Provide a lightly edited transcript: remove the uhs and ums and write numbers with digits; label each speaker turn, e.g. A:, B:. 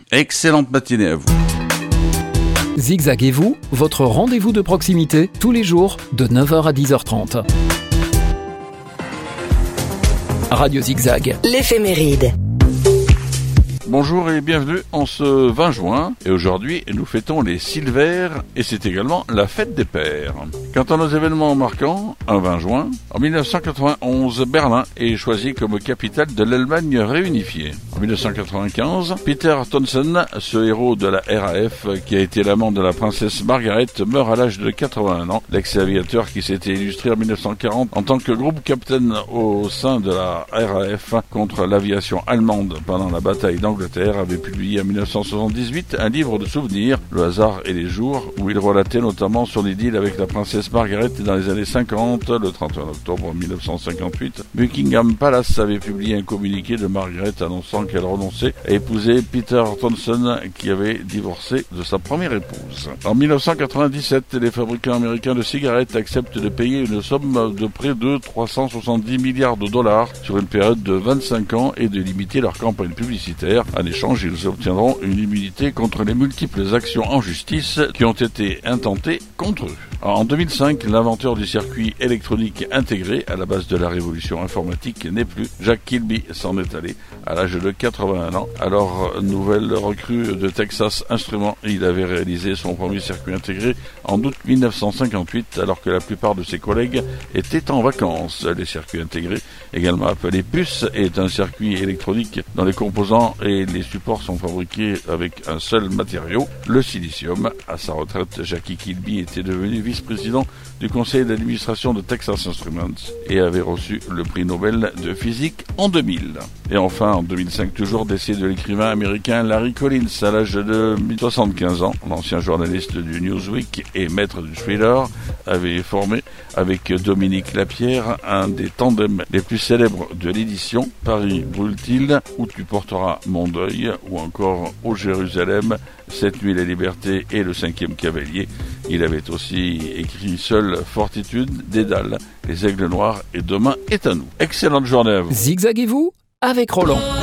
A: Excellente matinée à vous.
B: Zigzag et vous, votre rendez-vous de proximité, tous les jours, de 9h à 10h30. Radio Zigzag.
C: L'éphéméride.
A: Bonjour et bienvenue en ce 20 juin. Et aujourd'hui, nous fêtons les Silvères et c'est également la fête des pères. Quant à nos événements marquants, un 20 juin, en 1991, Berlin est choisi comme capitale de l'Allemagne réunifiée. En 1995, Peter Townsend, ce héros de la RAF qui a été l'amant de la princesse Margaret, meurt à l'âge de 81 ans. L'ex-aviateur qui s'était illustré en 1940 en tant que groupe capitaine au sein de la RAF contre l'aviation allemande pendant la bataille d'Angleterre avait publié en 1978 un livre de souvenirs, Le hasard et les jours, où il relatait notamment son idylle avec la princesse Margaret dans les années 50. Le 31 octobre 1958, Buckingham Palace avait publié un communiqué de Margaret annonçant qu'elle renonçait à épouser Peter Townsend qui avait divorcé de sa première épouse. En 1997, les fabricants américains de cigarettes acceptent de payer une somme de près de 370 milliards de dollars sur une période de 25 ans et de limiter leur campagne publicitaire. En échange, ils obtiendront une immunité contre les multiples actions en justice qui ont été intentées contre eux. En 2005, l'inventeur du circuit électronique intégré à la base de la révolution informatique n'est plus. Jack Kilby s'en est allé à l'âge de 81 ans. Alors, nouvelle recrue de Texas Instruments, il avait réalisé son premier circuit intégré en août 1958 alors que la plupart de ses collègues étaient en vacances. Les circuits intégrés, également appelés puces, est un circuit électronique dont les composants et les supports sont fabriqués avec un seul matériau, le silicium. À sa retraite, Jackie Kilby était devenu vice-président du conseil d'administration de Texas Instruments et avait reçu le prix Nobel de physique en 2000. Et enfin, en 2005, toujours décès de l'écrivain américain Larry Collins à l'âge de 75 ans. L'ancien journaliste du Newsweek et maître du thriller avait formé avec Dominique Lapierre un des tandems les plus célèbres de l'édition, Paris brûle-t-il, Où tu porteras mon deuil, ou encore Ô Jérusalem, Cette nuit la liberté et le 5e cavalier. Il avait aussi écrit Seule fortitude, Dédale, Les aigles noirs et Demain est à nous. Excellente journée à vous.
B: Zigzag et vous, avec Roland.